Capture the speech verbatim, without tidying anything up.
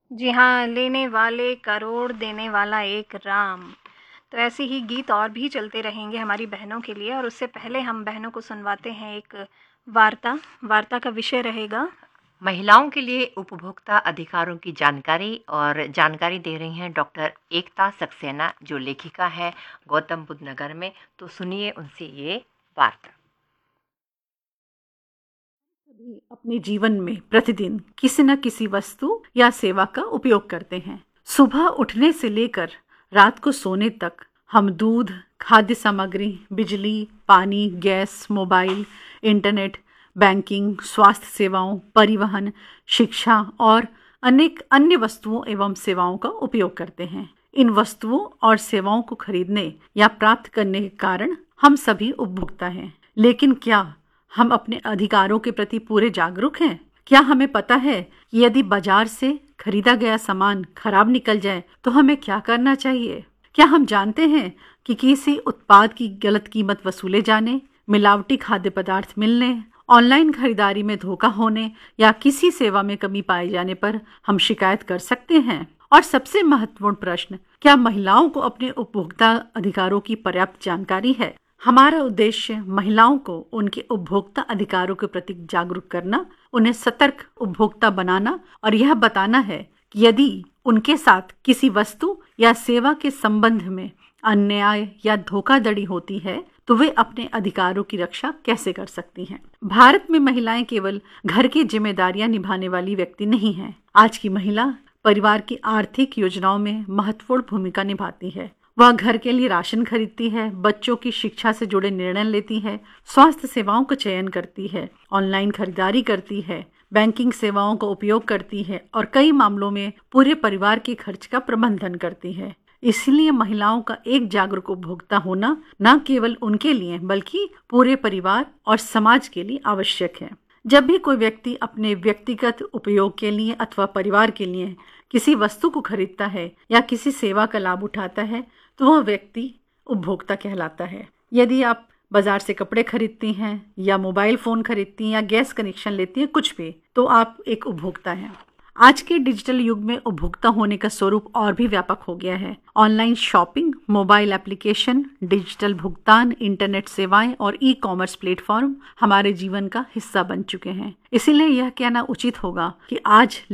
जी हाँ, लेने वाले करोड़ देने वाला एक राम। तो ऐसे ही गीत और भी चलते रहेंगे हमारी बहनों के लिए और उससे पहले हम बहनों को सुनवाते हैं एक वार्ता। वार्ता का विषय रहेगा महिलाओं के लिए उपभोक्ता अधिकारों की जानकारी और जानकारी दे रही हैं डॉक्टर एकता सक्सेना जो लेखिका है गौतम बुद्ध नगर में। तो सुनिए उनसे ये वार्ता। सभी अपने जीवन में प्रतिदिन किसी न किसी वस्तु या सेवा का उपयोग करते हैं। सुबह उठने से लेकर रात को सोने तक हम दूध, खाद्य सामग्री, बिजली, पानी, गैस, मोबाइल, इंटरनेट, बैंकिंग, स्वास्थ्य सेवाओं, परिवहन, शिक्षा और अनेक अन्य वस्तुओं एवं सेवाओं का उपयोग करते हैं। इन वस्तुओं और सेवाओं को खरीदने या प्राप्त करने के कारण हम सभी उपभोक्ता हैं। लेकिन क्या हम अपने अधिकारों के प्रति पूरे जागरूक हैं? क्या हमें पता है कि यदि बाजार से खरीदा गया सामान खराब निकल जाए तो हमें क्या करना चाहिए? क्या हम जानते हैं कि किसी उत्पाद की गलत कीमत वसूले जाने, मिलावटी खाद्य पदार्थ मिलने, ऑनलाइन खरीदारी में धोखा होने या किसी सेवा में कमी पाए जाने पर हम शिकायत कर सकते हैं? और सबसे महत्वपूर्ण प्रश्न, क्या महिलाओं को अपने उपभोक्ता अधिकारों की पर्याप्त जानकारी है? हमारा उद्देश्य महिलाओं को उनके उपभोक्ता अधिकारों के प्रति जागरूक करना, उन्हें सतर्क उपभोक्ता बनाना और यह बताना है कि यदि उनके साथ किसी वस्तु या सेवा के संबंध में अन्याय या धोखाधड़ी होती है तो वे अपने अधिकारों की रक्षा कैसे कर सकती हैं। भारत में महिलाएं केवल घर की जिम्मेदारियां निभाने वाली व्यक्ति नहीं हैं। आज की महिला परिवार की आर्थिक योजनाओं में महत्वपूर्ण भूमिका निभाती है। वह घर के लिए राशन खरीदती है, बच्चों की शिक्षा से जुड़े निर्णय लेती है, स्वास्थ्य सेवाओं का चयन करती है, ऑनलाइन खरीदारी करती है, बैंकिंग सेवाओं का उपयोग करती है और कई मामलों में पूरे परिवार के खर्च का प्रबंधन करती है। इसलिए महिलाओं का एक जागरूक उपभोक्ता होना न केवल उनके लिए बल्कि पूरे परिवार और समाज के लिए आवश्यक है। जब भी कोई व्यक्ति अपने व्यक्तिगत उपयोग के लिए अथवा परिवार के लिए किसी वस्तु को खरीदता है या किसी सेवा का लाभ उठाता है तो वह व्यक्ति उपभोक्ता कहलाता है। यदि आप बाजार से कपड़े खरीदती हैं या मोबाइल फोन खरीदती हैं या गैस कनेक्शन लेती हैं, कुछ भी, तो आप एक उपभोक्ता हैं। आज के डिजिटल युग में उपभोक्ता होने का स्वरूप और भी व्यापक हो गया है। Online shopping, mobile application, digital भुगतान, इंटरनेट सेवाएं और ई कॉमर्स प्लेटफॉर्म हमारे जीवन का हिस्सा बन चुके हैं। इसीलिए यह कहना उचित होगा कि आज